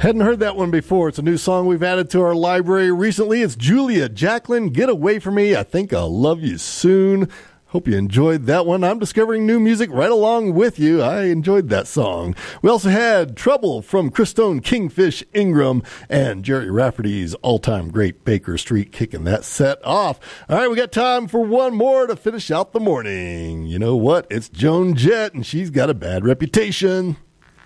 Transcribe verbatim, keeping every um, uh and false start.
Hadn't heard that one before. It's a new song we've added to our library recently. It's Julia Jacqueline, Get Away From Me. I Think I'll Love You Soon. Hope you enjoyed that one. I'm discovering new music right along with you. I enjoyed that song. We also had Trouble from Christone Kingfish Ingram and Jerry Rafferty's all-time great Baker Street kicking that set off. All right, we got time for one more to finish out the morning. You know what? It's Joan Jett, and she's got a bad reputation.